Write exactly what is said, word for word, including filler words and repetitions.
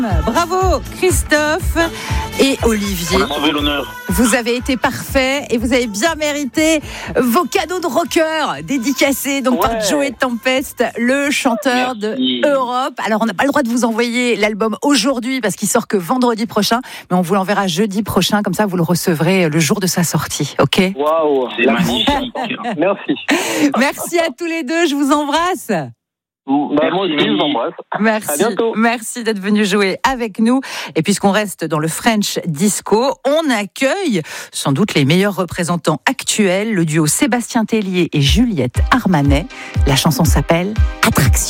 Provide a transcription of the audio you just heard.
Bravo Christophe et Olivier. On a sauvé l'honneur. Vous avez été parfaits et vous avez bien mérité vos cadeaux de rocker dédicacés donc Ouais. par Joey Tempest, le chanteur Merci. de Europe. Alors on n'a pas le droit de vous envoyer l'album aujourd'hui parce qu'il sort que vendredi prochain, mais on vous l'enverra jeudi prochain, comme ça vous le recevrez le jour de sa sortie, ok? Waouh, C'est la magnifique. Merci. Merci à tous les deux, je vous embrasse. Bah, moi aussi, je vous embrasse. Merci, À bientôt. merci d'être venu jouer avec nous. Et puisqu'on reste dans le French Disco, on accueille sans doute les meilleurs représentants actuels, le duo Sébastien Tellier et Juliette Armanet. La chanson s'appelle Attraction.